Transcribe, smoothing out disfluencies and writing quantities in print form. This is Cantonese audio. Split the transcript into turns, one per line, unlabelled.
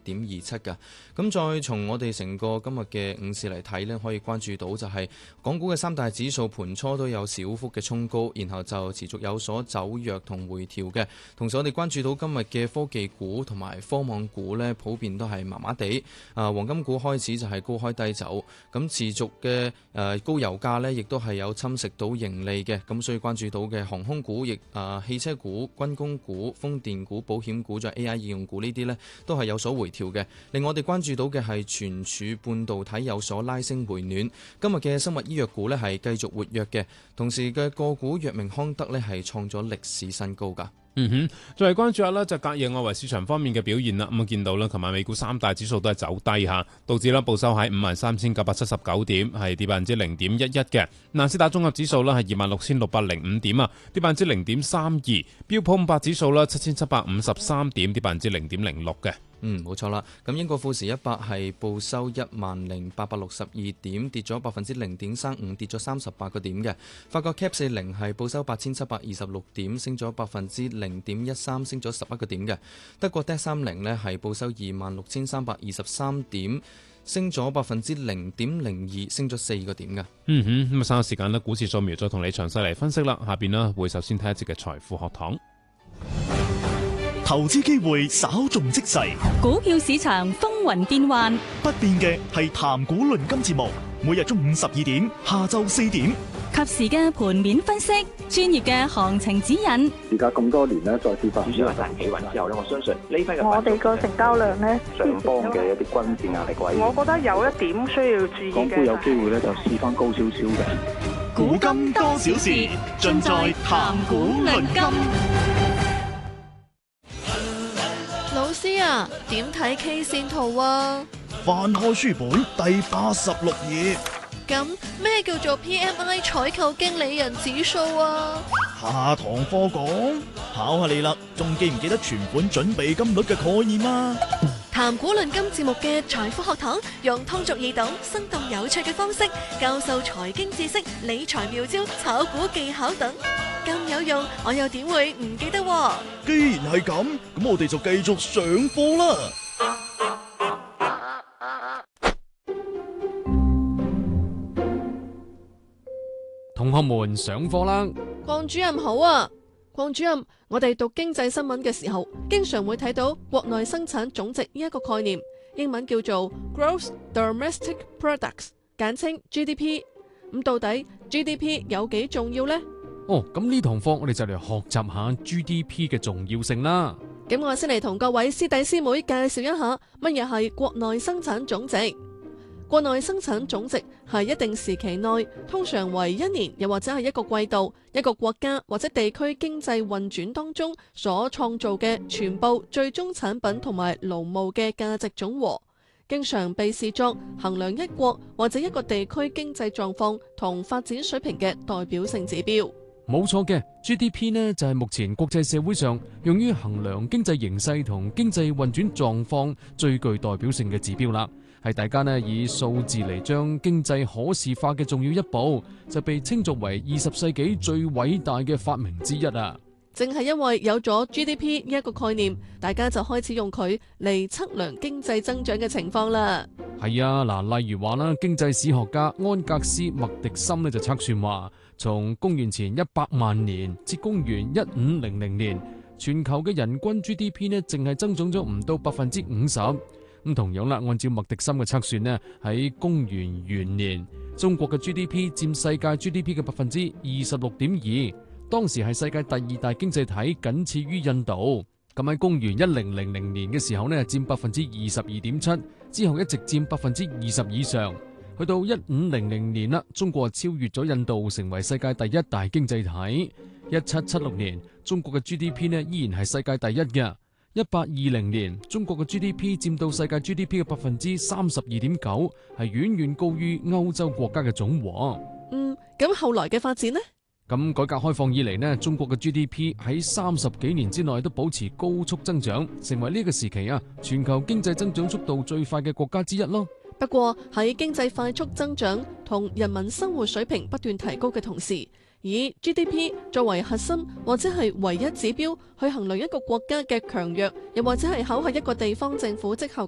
2.27㗎。咁再從我哋成個今日嘅午市嚟睇呢，可以關注到就係港股嘅三大指數盤初都有小幅嘅衝高，然後就持續有所走弱同回調嘅。同時我哋關注到今日嘅科技股同埋科網股呢，普遍都係麻麻地。黃金股開始就係高開低走，咁持續嘅高油價呢，亦都係有侵蝕到盈利嘅。咁所以關注到嘅航空股、汽車股、軍工股、風電股、保險股，仲有 AI 應用股呢啲呢，都係有所回調嘅。另外我哋關注到嘅係存儲半導體有所拉升回暖。今日嘅生物醫藥股呢，係繼續活躍嘅，同時嘅個股藥明康德呢，係創咗歷史新高㗎。
再嚟關注下啦，就隔夜外圍市場方面嘅表現啦。咁見到啦，琴晚美股三大指數都係走低嚇，道指啦報收喺53,979點，係跌0.11%嘅。納斯達綜合指數啦係26,605點啊，跌0.32%。標普500指數啦7,753點，跌0.06%嘅。
冇錯啦。咁英國富時100係報收10,862點，跌咗0.35%，跌咗38個點嘅。法國 CAC 40係報收8,726點，升咗0.13%，升咗11個點嘅。德國 DAX 30呢係報收26,323點，升咗0.02%，升咗4個點嘅。
咁啊，稍後時間呢，股市掃描再同你詳細嚟分析啦。下邊呢會首先睇一節嘅財富學堂。
投資機會稍縱即逝，
股票市場風雲變幻，
不變嘅係談股論金節目，每日中午12點，下晝4點，
及時嘅盤面分析，專業嘅行情指引。
而家咁多年咧，再次發
主要係大企穩之後咧，我相信呢批嘅
我哋個成交量咧，
上方嘅一啲均線壓力位，
我覺得有一點需要注意嘅。
港股有機會咧就試翻高少少嘅。
古今多少事，盡在談股論金。
老師啊，點睇 K 線圖啊？
翻開書本第86頁。
咁咩叫做 PMI 採購經理人指數啊？
下堂課講，考下你啦，仲記唔記得存款準備金率嘅概念啊？
談股論金節目嘅財富學堂，用通俗易懂、生動有趣嘅方式教授財經知識、理財妙招、炒股技巧等，咁有用，我又點會唔記得？
既然係咁，咁我哋就繼續上課啦。
同學們上課啦！
鄺主任好啊，鄺主任，我哋讀經濟新聞嘅時候，經常會睇到國內生產總值呢一個概念，英文叫做 Gross Domestic Products， 簡稱 GDP。咁到底 GDP 有幾重要呢？
咁呢堂課我哋就嚟學習下 GDP 嘅重要性啦。
咁我先嚟同各位師弟師妹介紹一下乜嘢係國內生產總值。國內生產總值係一定時期內，通常為一年又或者係一個季度，一個國家或者地區經濟運轉當中所創造嘅全部最終產品同埋勞務嘅價值總和，經常被視作衡量一國或者一個地區經濟狀況同發展水平嘅代表性指標。
冇錯嘅 GDP 呢就係目前國際社會上用於衡量經濟形勢同經濟運轉狀況最具代表性嘅指標啦。係大家呢以數字嚟將經濟可視化嘅重要一步，就被稱作為20世紀最偉大嘅發明之一啊！
正係因為有咗 GDP 呢一個概念，大家就開始用佢嚟測量經濟增長嘅情況啦。
係啊，嗱，例如話啦，經濟史學家安格斯麥迪森呢就測算話，從公元前100萬年至公元1500年，全球嘅人均 GDP 呢淨係增長咗唔到50%。咁同樣啦，按照麥迪森嘅測算呢，喺公元元年，中國嘅 GDP 佔世界 GDP 嘅26.2%，當時係世界第2大經濟體，僅次於印度。咁喺公元1000年嘅時候呢，佔22.7%，之後一直佔20%以上。去到1500年啦，中國超越咗印度，成為世界第1大經濟體。1776年，中國嘅 GDP 呢依然係世界第1嘅。1820年，中國嘅 GDP 佔到世界 GDP 嘅32.9%，係遠遠高於歐洲國家嘅總和。
咁後來嘅發展呢？
咁改革開放以嚟呢，中國嘅 GDP 喺30幾年之內都保持高速增長，成為呢個時期啊全球經濟增長速度最快嘅國家之一咯。
不過喺經濟快速增長同人民生活水平不斷提高嘅同時，以 GDP 作為核心或者係唯一指標去衡量一個國家嘅強弱，又或者係考核一個地方政府績效